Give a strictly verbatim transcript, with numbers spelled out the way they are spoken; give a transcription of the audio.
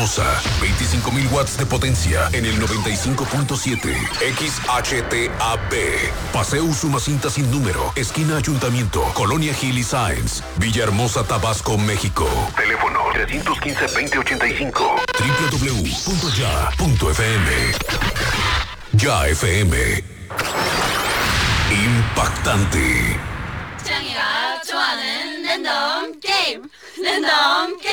Villahermosa, veinticinco mil watts de potencia en el noventa y cinco punto siete. X H T A B. Paseo Usumacinta sin número, esquina Ayuntamiento, Colonia Gil y Sáenz, Villahermosa, Tabasco, México. Teléfono tres uno cinco, veinte ochenta y cinco. doble u doble u doble u punto ya punto f m. Ya F M. Impactante. 짱이가 좋아하는 랜덤 게임. 랜덤 게임.